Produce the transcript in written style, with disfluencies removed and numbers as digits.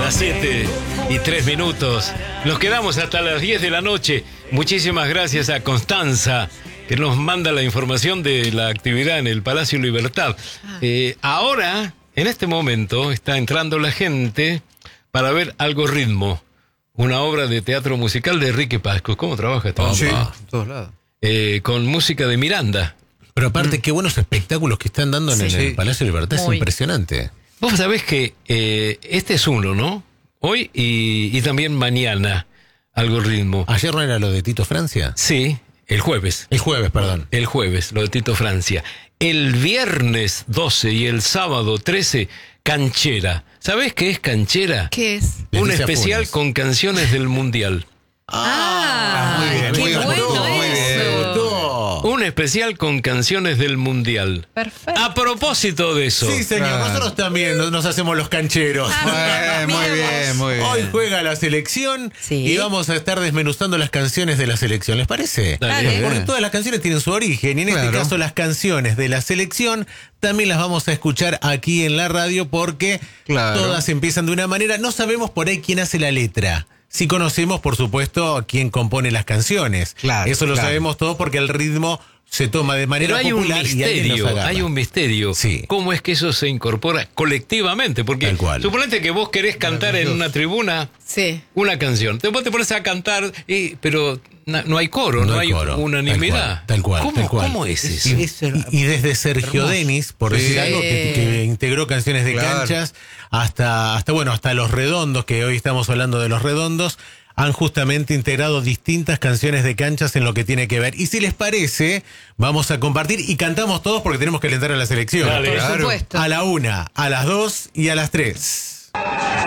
las 7:03. Nos quedamos hasta las 10 de la noche. Muchísimas gracias a Constanza, que nos manda la información de la actividad en el Palacio Libertad. Ahora, en este momento, está entrando la gente para ver Algo Ritmo, una obra de teatro musical de Enrique Pascos. ¿Cómo trabaja esta Sí, obra? en todos lados. Con música de Miranda. Pero aparte, qué buenos espectáculos que están dando en Sí. el Palacio de Libertad. Muy. Es impresionante. Vos sabés que este es uno, ¿no? Hoy y también mañana, Algo Ritmo. ¿Ayer no era lo de Tito Francia? Sí, el jueves. El jueves, perdón. El jueves, lo de Tito Francia. El viernes 12 y el sábado 13, Canchera. ¿Sabés qué es Canchera? ¿Qué es? Un Leticia especial Funes. con canciones del Mundial. muy bien, qué muy bien, bueno muy bien. eso. Un especial con canciones del Mundial. Perfecto. A propósito de eso. Sí, señor. Claro. Nosotros también nos hacemos los cancheros. Muy bien, muy bien. Hoy juega la selección Sí. y vamos a estar desmenuzando las canciones de la selección. ¿Les parece? Dale. Porque todas las canciones tienen su origen y en este Claro. caso las canciones de la selección también las vamos a escuchar aquí en la radio porque Claro. todas empiezan de una manera. No sabemos por ahí quién hace la letra. Sí conocemos, por supuesto, quién compone las canciones. Claro, Eso lo claro. sabemos todos porque el ritmo se toma de manera Pero hay un popular y alguien nos misterio, agarra. hay un misterio. Sí. ¿Cómo es que eso se incorpora colectivamente? Porque Tal cual. suponete que vos querés cantar en una tribuna Sí. una canción. Vos te pones a cantar, pero no hay coro, no hay coro. unanimidad. Tal cual. ¿Cómo es eso? Y desde Sergio hermoso. Denis, por Sí. decir algo, que integró canciones de Claro. canchas, hasta Los Redondos, que hoy estamos hablando de Los Redondos, han justamente integrado distintas canciones de canchas en lo que tiene que ver. Y si les parece, vamos a compartir y cantamos todos porque tenemos que alentar a la selección. Dale. Por Claro. supuesto. A la 1, a las 2 y a las 3.